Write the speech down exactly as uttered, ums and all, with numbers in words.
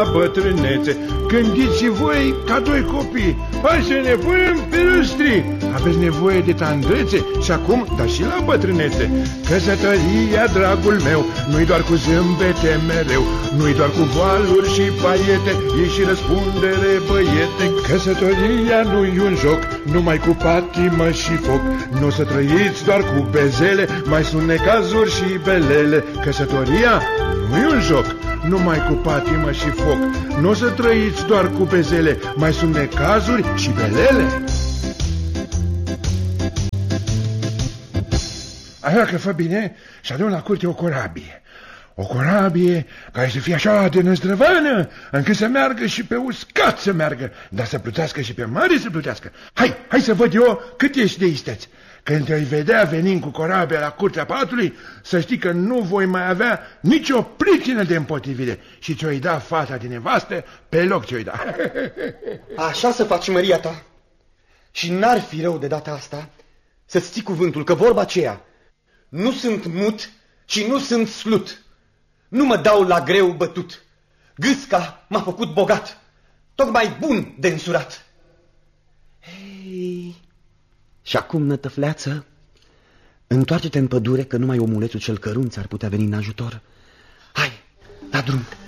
bătrânețe. Gândiți și voi ca doi copii. Hai să ne punem pe lustri. Aveți nevoie de tandrețe și acum, dar și la bătrânețe. Căsătoria, dragul meu, nu-i doar cu zâmbete mereu, nu-i doar cu voaluri și paiete, e și răspundere, băiete. Căsătoria nu-i un joc, numai cu patimă și foc. Nu o să trăiți doar cu bezele, mai sunt necazuri și belele. Căsătoria nu-i un joc, numai cu patimă și foc. Nu o să trăiți doar cu bezele, mai sunt necazuri și belele. Așa că fă bine și adun la curte o corabie. O corabie care să fie așa de năzdrăvană, încât să meargă și pe uscat să meargă, dar să plutească și pe mare să plutească. Hai, hai să văd eu cât ești de isteț. Când te-ai vedea venind cu corabia la curtea patului, să știi că nu voi mai avea nicio pricină de împotrivire și ți-o-i da fata din nevastă pe loc ți-o-i da. Așa să faci, măria ta. Și n-ar fi rău de data asta să-ți ții cuvântul, că vorba aceea, nu sunt mut și nu sunt slut. Nu mă dau la greu bătut. Gâsca m-a făcut bogat, tocmai bun de însurat. Hei, și acum, nătăfleață, întoarce-te în pădure, că numai omulețul cel cărunt ți-ar putea veni în ajutor. Hai, la drum.